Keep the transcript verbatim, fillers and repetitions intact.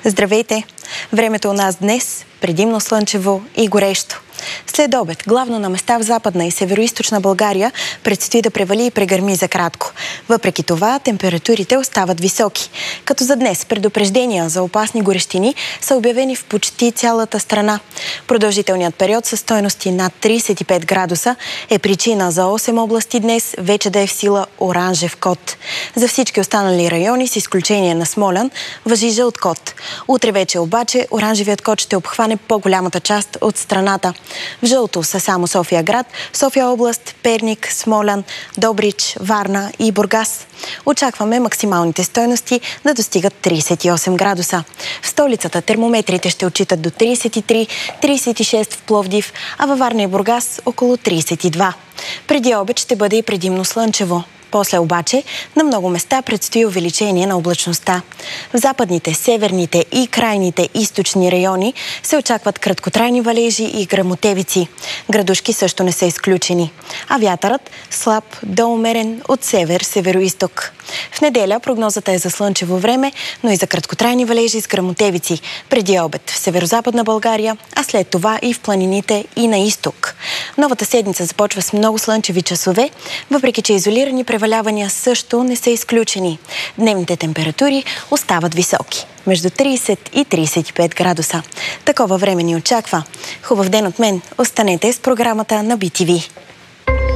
Здравейте! Времето у нас днес предимно слънчево и горещо. След обед, главно на места в Западна и Североизточна България, предстои да превали и прегърми за кратко. Въпреки това, температурите остават високи. Като за днес предупреждения за опасни горещини са обявени в почти цялата страна. Продължителният период със стойности над тридесет и пет градуса е причина за осем области днес вече да е в сила оранжев код. За всички останали райони, с изключение на Смолян, важи жълт код. Утре вече обаче оранжевият код ще обхване по-голямата част от страната. В жълто са само София град, София област, Перник, Смолян, Добрич, Варна и Бургас. Очакваме максималните стойности да достигат тридесет и осем градуса. В столицата термометрите ще отчитат до тридесет и три - тридесет и шест в Пловдив, а във Варна и Бургас около тридесет и два. Преди обед ще бъде и предимно слънчево. После обаче на много места предстои увеличение на облачността. В западните, северните и крайните източни райони се очакват краткотрайни валежи и гръмотевици. Градушки също не са изключени. А вятърът слаб до умерен от север-североизток. В неделя прогнозата е за слънчево време, но и за краткотрайни валежи с гръмотевици. Преди обед в северозападна България, а след това и в планините и на изток. Новата седмица започва с много слънчеви часове, въпреки че изолирани превалявания също не са изключени. Дневните температури остават високи – между тридесет и тридесет и пет градуса. Такова време ни очаква. Хубав ден от мен. Останете с програмата на Би Ти Ви.